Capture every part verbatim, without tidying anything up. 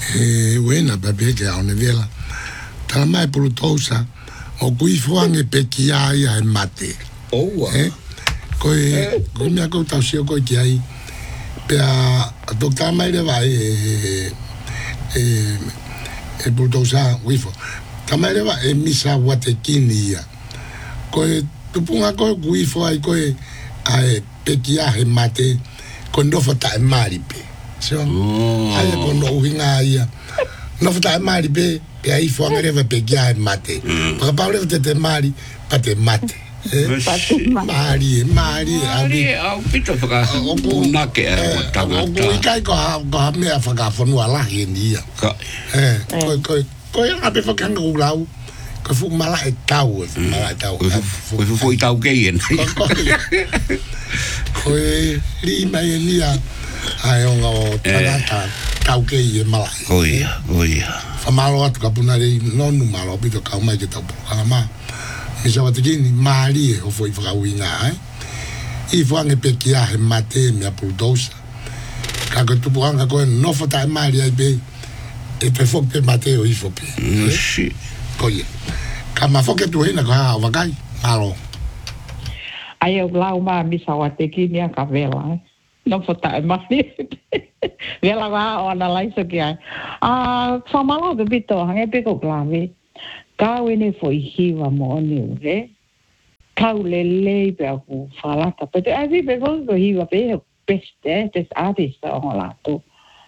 e wena babe ke a vela tala mai pulutosa o kui fuange peki ai ai mate oh eh koi koi mea kau tau sio koi ki ai pe a dokta mai le vai e e e pulutosa wifo tamai le vai e misa wate kini ia koi tupunga koi kui fuai koi ai peki ai mate kon do fata e mari pe so ai kon no hinga ia no fata e mari pe pe ai fuanga le peki ai mate pa pa le te mari pa te mate mari mari ali au pito faka una ke tanga o ko kai ko ko me faka fonu ala henia eh ko ko ko ia pe faka ngau ko fu mala e tau mala tau ko fu foi tau ke en ko li mai nia ai onga o tata tau ke e mala oi oi fa malo atu ka punare no nu malo pito ka mai ke tau ala ma mi sa watikini mali o foi fra winga eh i fuange pekia he mate me apuldosa ka ko tu puanga ko no fata mali ai be e pe fo pe mate o i fo pe shi ko ye kama fo ke tu hina ka wa kai malo ai o lau ma mi sa watikini ka vela no fata mali vela va ona lai so ki ai a fa malo be bito hange pe ko klavi kau ene foi hiwa mo ni re kau le le pe ku falata pe ai vi pe ko hiwa pe peste tes artist o la to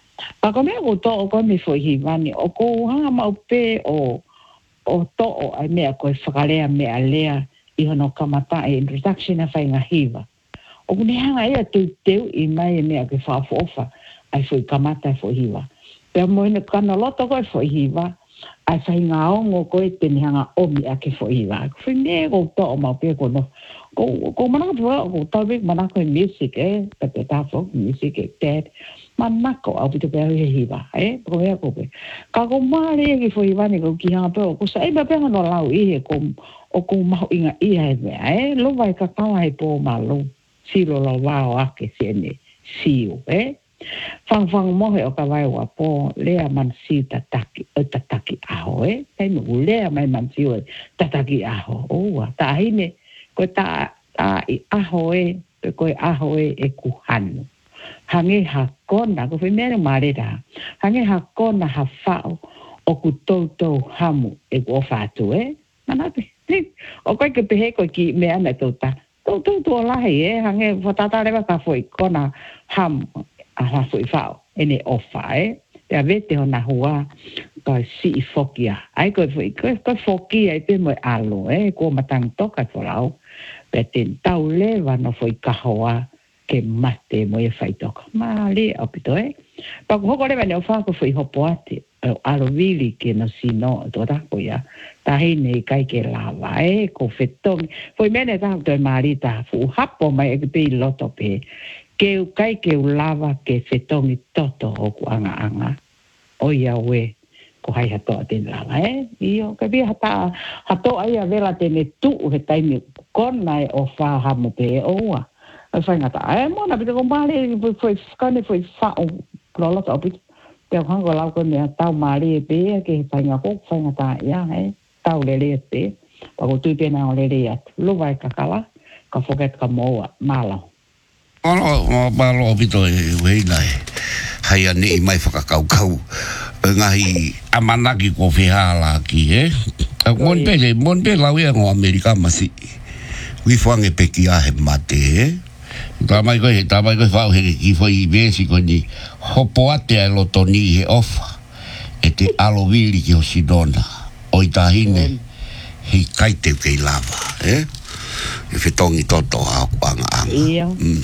pa ko me o to ko me foi hiwa ni o ko ha ma pe o o to o ai me ko fakale me alea i hono kamata e introduction a fainga hiwa o ne hanga ia tu teu i mai me ke fa fofa ai foi kamata foi hiwa pe mo ne kana loto ko foi hiwa ai fai ngā ongo koe teni hanga omi ake fo iwa. Fai me ko to o mau pe ko no. Ko, ko manaka pua, ko tau pe manaka music eh, pe pe ta fo music eh, dad. Manaka au pito pe he hiwa, eh, ko mea ko pe. Ka ko maare ake fo iwa ni ko ki hanga pe o, ko sa iba pe hano lau ihe ko, o ko maho inga iha e mea, eh, lo vai ka kawa he po malo. Silo lo wao ake siene, siu, eh. Fang fang mohe o ka vai wa po lea man si tataki o tataki aho e kai mo lea mai man si o tataki aho o wa ta hine ko ta ta i aho e ko aho e e ku hanu hange ha kona ko fe mena marera hange ha kona ha fa o ku toto hamu e ko fa tu e mana pe o ko ke pe ko ki me ana tota to to to la he hange fotata le ka foi kona ham a la foi fao ene ofa e pe avete ona hua ko si fokia ai ko foi ko ko fokia e pe mo alo e ko matang toka forao pe ten tau leva no foi kahoa ke mate mo e fai toka mali opito e pa ko ko le vane ofa ko foi hopoate alo vili ke no sino to ta ko ya ta hine kai ke lava e ko fetong foi mene ta to marita fu hapo mai e pe loto pe ke kai ke lava ke fetongi toto o kuanga anga o ia we ko hai hato ten lava eh io ke bi hata hato ai vela tene tu he taimi kona o fa ha mo pe o wa fa ngata e mo na bi ko male foi skane foi fa o lola to bi te hango la ko me tau male pe ke fa ngako fa ngata ya eh tau le le pe pa ko tu pe na o le le ya lo vai kakala ka forget ka mo mala Ono o balo pito e wei lai. Hai ane mai whakakau kau. Ngahi amanaki ko whihala ki e. Mon pe le, mon pe lau ea ngo Amerika masi. Wifuange peki a he mate e. Tamai koe, tamai koe whau he ki whai i besi ko ni. Hopo ate a loto ni he ofa. E te alo wili ki o Sidona. O i tahine. Hei kaite kei lava. Eh? E whetongi toto a kuanga anga. Ia.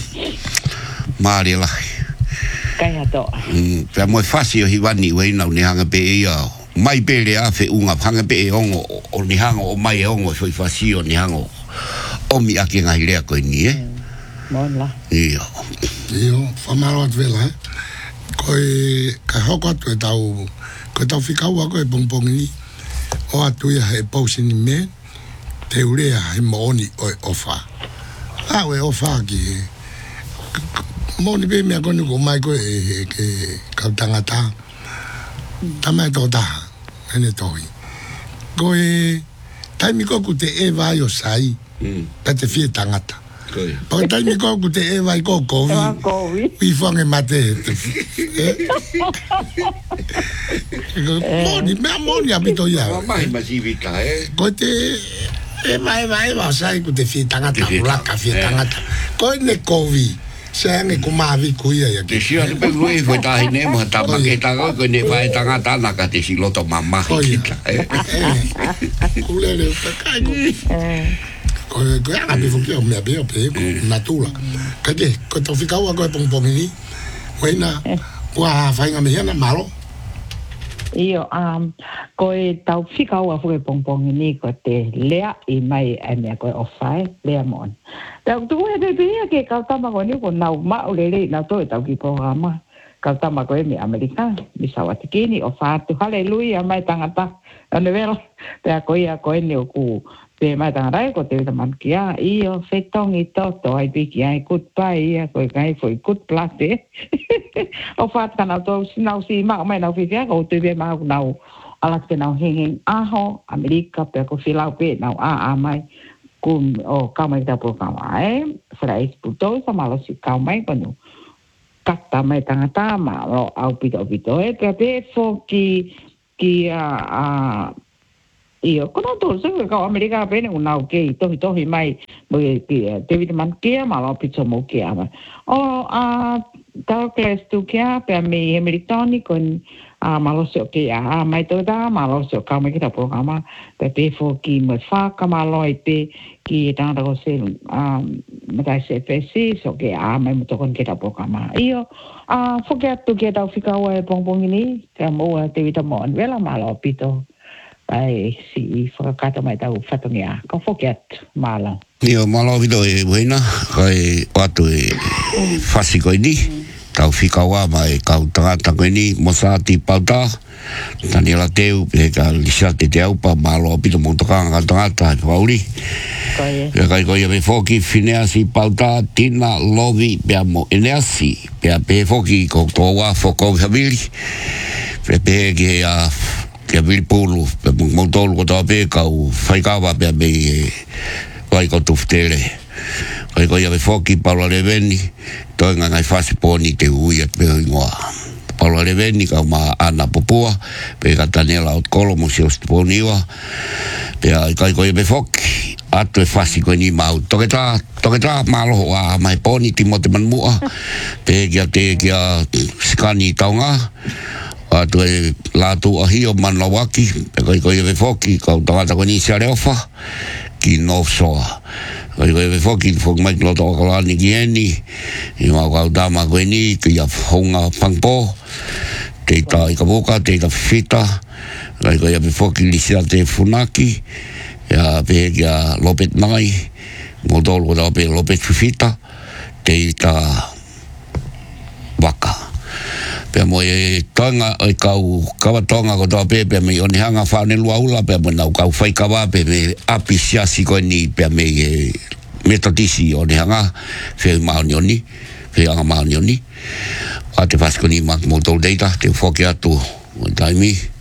Maari lahi. Kai ato. Pea moe whasi o hiwani wei nau ni hanga pe e au. Mai pere a whe unga hanga pe e ongo o ni hanga o mai e ongo whai whasi o ni hanga o mi ake ngahi lea koe ni e. Mon la. Ia. Ia, whamaro at vela eh. Koe, kai hoko atu e tau, koe tau whikau a koe pongpongi ni. O atu ia he pausini me. Te urea he mooni o e ofa. A o e ofa ki he. Mooni pe mea koni ko mai koe e ke kautangata. tamai to ta ene toi ko e taimi ko ku te e vai o sai ta te fie tangata pa taimi ko ku te e vai ko ko vi fange mate moni me moni abito ya mai masivita eh ko te e mai vai va sai ku te fie tangata la ka fie tangata ko ne ko vi Senge kumavi kuia ya. Te sia te pelu e foi tahi ne mo ta ma ke ta ko ne vai tanga ta na ka te siloto mama kita. Kulele pa kai ko. Ko ko ya be fukio me be pe natula. Ka ke ko to fika wa ko pong pong ni. Wena wa fa nga me na malo. Io um ko e tau fika wa fu pong pong ni ko te lea i mai e me ko ofai lea mon. Tau tu e te pia ke ka tama ko ni ko nau ma o le le na to e tau ki programa. Ka tama ko e mi Amerika mi sawati kini o fa tu haleluya mai tangata. Ane vela te ko ia ko e ni o ku te mai tangata ko te man kia io fetong i to to ai bi kia goodbye ia ko kai foi good plate. O fa kana to sinau si ma mai nau fi ko te be ma nau ala te nau hinging aho Amerika pe ko filau pe nau a a mai kum o kamai da po kamai frai puto sa malo si kamai kono kata mai tangata ma lo au pito pito e pe pe fo ki ki a a io kono to se ka Amerika pe ne una ke to to mai mo ki David man ke ma lo pito mo ke ama o a ta kles tu ke pe me americani con a malo se ke a mai to da malo se ka me ki ta programa pe pe fo ki mo fa ka malo pe ki ta da se a me ta se pe si so ke a mai mo to con ke ta programa io a forget to get out fika wa pong pong ni ka mo te vita mon vela malo pito ai si fa ka ta mai ta u fa to nia ka forget malo io malo vido e buena kai watu e fasiko ni tau fika wa mai ka tanga ko ni mosati pauta tani la teu pe ka lisate te au pa malo pito mo to ka tanga ta pauli kai kai ko ia me foki finea si pauta tina lovi pe mo enersi pe pe foki ko to wa foko family pe pe ke a ke vil pulu pe mo to ko to pe ka u fai ka wa pe be vai ko tuftere kai ko ia me foki paulo le veni to nga ngai fasi poni te uia pe ngoa paulo le veni ka ma ana popua pe ka tanela o kolo mo se ostponiwa pe kai ko ia me foki atu e fasi ko ni mau toke ta toke ta malo wa mai poni timo te manmua pe kia te kia skani taunga atu e latu ahi o manawaki pe kai ko ia me foki ka tangata ko ni sia reofa ki no soa kai ko ia me foki fok mai lo to ko ni kieni i ma ka dama ko ni ki ya honga pangpo te ta i ka boka te ta fita kai ko ia me foki li sia te funaki ya pe ya lopet mai modol ko pe lopet fita te ta waka pe mo e tanga e kau kawa tonga ko to pe pe me oni hanga fa ne lua ula pe mo na kau fai kawa pe me apisia si ko ni pe me e metodisi oni hanga fe ma ni oni fe anga ma ni oni ate pas ko ni mak modol data te fokia tu taimi